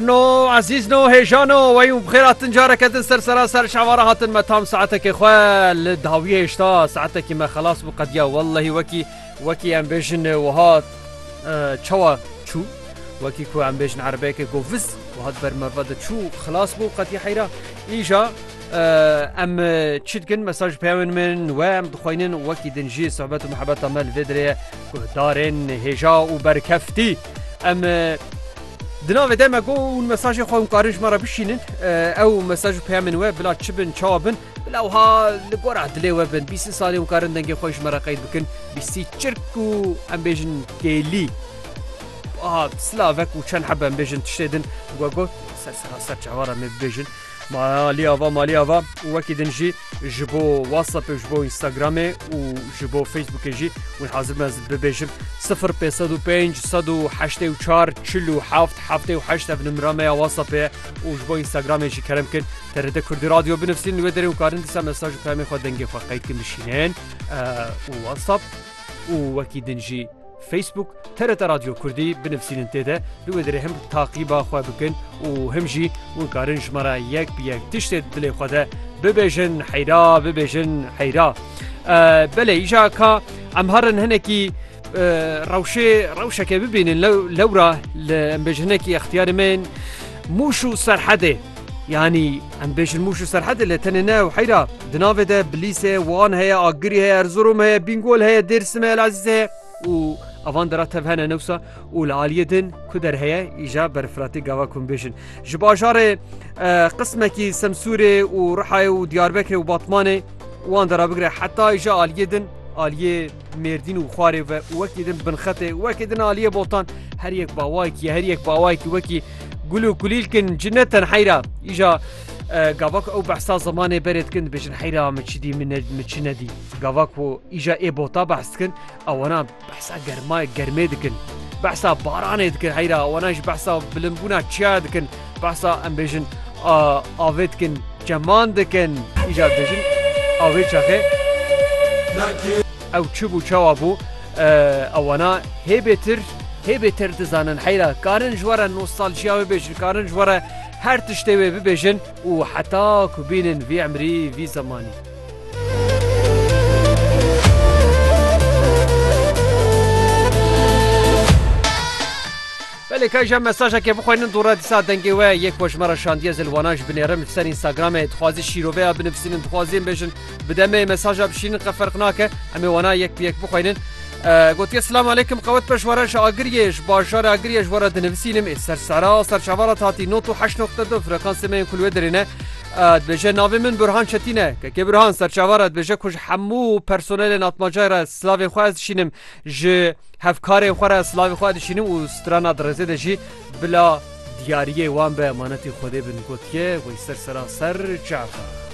باورنو عزیزنو هیجانو ویوم بخیر هاتن جارکتن سر شواره هاتن متام ساعتك خواه لدهویه اشتا ساعتك ما خلاص بو قد یا والله وکی ام بیشن وهات چوا چو وکی کو ام بیشن عربی که گوفز وهات بر مفاد چو خلاص بو قد یا حیرا ایجا ام چیدگن مساج پیامن من و ام دخوینن وکی دنجی صحبت و محبت عمل ویدره دارن هیجا و برکفتی ام دناوی دم گو اون مساج خواهم کارش مرا بشینن او مساج پیامن و بلا چبن چابن بلا وها لگور عدلی و بن 20 سالی مکارن دنگی خوش مرا قید بکن 20 چرکو ام بیجن گیلی سلاوک و چند حبه ام بیجن تشتیدن گو سر چوارا می بیجن مالی آوا وکی دنجی جبو واتساپ جبو اینستاگرام و جبو فیسبوک جی و حاضر مز ببیجم 0505 184 47 اف نمرامه واتساپ و جبو اینستاگرام جی کرم کن ترده کردی رادیو بنفسین و داریم کارن دیسا مساج پیام خود دنگی خود قید کن بشینن و واتساپ و وکی دنجی فيسبوك ترى راديو كردي بنفسين انتدا لو دري هم تعقيبا خو بكن وهمجي ونقارنش مرا يك بيك تشتد دلي خدا ببيجن حيرا بلا يجا كا امهرن هنكي روشه كي ببين لورا بيجنكي اختيار من موشو سرحده يعني ام بيجن موشو سرحده لتننا وحيرا دنافده بليسه وان هي اقري هي ارزروم هي بينقول هي درسمه العزيزه و اوان درات هنه نوسا والعاليه دن كدر هي ايجاب برفراتي غوا كومبيشن جباجار قسمكي سمسوري ورحاي ودياربكر وباطمانه وان درا بغري حتى ايجا عاليه دن عاليه مردين وخاري وكيدن بنخته وكيدن عاليه بوطان هر يك باوايكي وكي قولوا كليلكن جنة حيرا ايجا قاواك او بحثا زمانه برد كن بجن حيرا متشدي من متشندي قاواك و ايجا اي بوطا بحث كن او انا بحثا گرمه دكن بحثا بارانه دكن حيرا او انا بحثا بلنبونا تشيا دكن بحثا ام بجن آوید کن جمان دكن ايجا بجن آوید شاخه او چبو چوابو او انا هبتر دزانن حيرا كارن جوارا نوستالجيا ببجن كارن جوارا هر تشتوي ببجن وحتى كوبينن في عمري في زماني بله که جمع مساجه که بخواین دوره دیسا دنگی و یک باشمار شاندیه زلواناش بنیرم سر اینستاگرام تخوازی شیروه بنفسین تخوازیم بجن بدمه مساجه بشین فرق ناکه امی وانا یک بخواینن قلت السلام عليكم قوات بشوارش آگریش باشار آگریش ورد نفسینم سرسرا سرشوارا تاتی نوتو 8.2 فرکانس من کل ودرینه بجه ناوی من برهان شتینه که برهان سرشوارا بجه کش حمو پرسونل ناتماجای را سلاوی خواهد شینم جه هفکار خواه سلاوی خواهد شینم و سترانا درزه دجی بلا دیاریه وان به امانتی خوده بن گوتیه و سرسرا سر جعفر